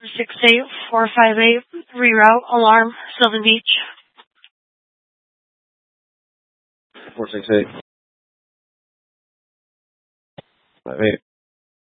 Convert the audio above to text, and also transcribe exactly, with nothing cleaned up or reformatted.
six eight four five eight, reroute, alarm, Sylvan Beach. four six eight. Five eight.